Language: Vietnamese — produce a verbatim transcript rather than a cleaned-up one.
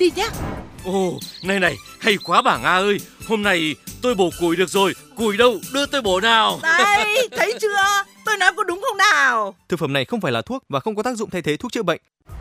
đi nhá. Ồ, này này, hay quá bà Nga ơi. Hôm nay tôi bổ củi được rồi. Củi đâu, đưa tôi bổ nào. Đây, thấy chưa? Tôi nói có đúng không nào? Thực phẩm này không phải là thuốc và không có tác dụng thay thế thuốc chữa bệnh.